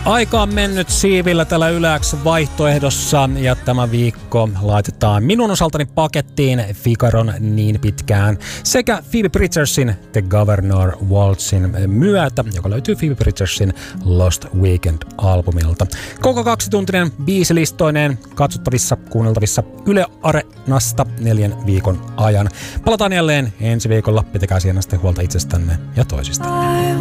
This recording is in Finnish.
Aika on mennyt siivillä tällä Yleäks vaihtoehdossa ja tämä viikko laitetaan minun osaltani pakettiin Figaron Niin pitkään sekä Phoebe Bridgersin The Governor Waltzin myötä, joka löytyy Phoebe Bridgersin Lost Weekend-albumilta. Koko 2-tuntinen biisilistoineen katsottavissa, kuunneltavissa Yle Areenasta 4 viikon ajan. Palataan jälleen ensi viikolla. Pitäkää siinä sitten huolta itsestänne ja toisistanne.